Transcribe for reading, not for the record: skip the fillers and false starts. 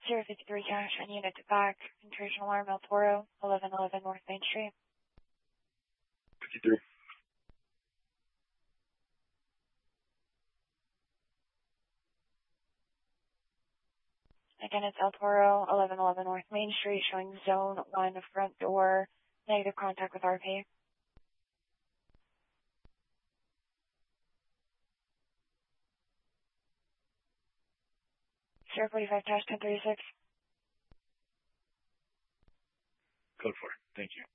053 cash and unit to back. Intrusion alarm El Toro, 1111 North Main Street. 53. Again, it's El Toro, 1111 North Main Street, showing zone 1 front door, negative contact with RP. 045 cash 1036. Code 4. Thank you.